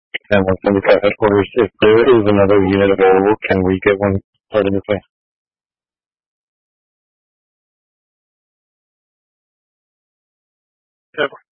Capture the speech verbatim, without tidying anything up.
And one seventy-five headquarters, if there is another unit available, can we get one started this way? Yep.